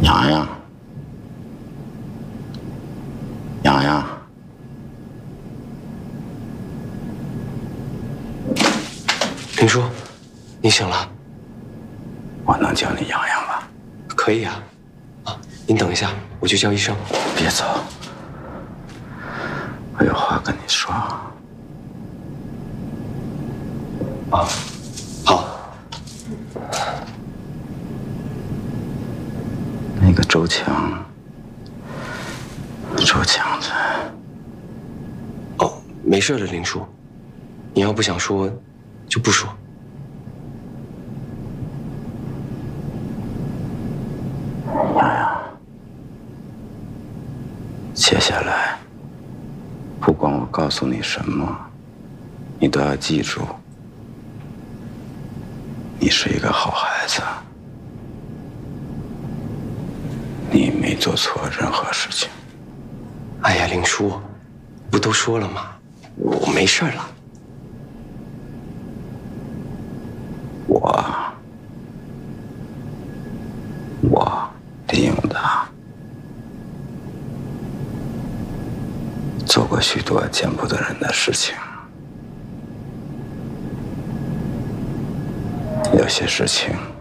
洋洋，洋洋， 林叔，你醒了？ 我能叫你洋洋吧？ 可以啊。啊，您等一下，我去叫医生。 别走，我有话跟你说。 啊，好。 那个周强子， 哦，没事的，林叔，你要不想说，就不说。 洋洋，接下来，不管我告诉你什么，你都要记住，你是一个好孩子，你没做错任何事情。 哎呀，林叔，不都说了吗？我没事了。 我林永达做过许多见不得人的事情，有些事情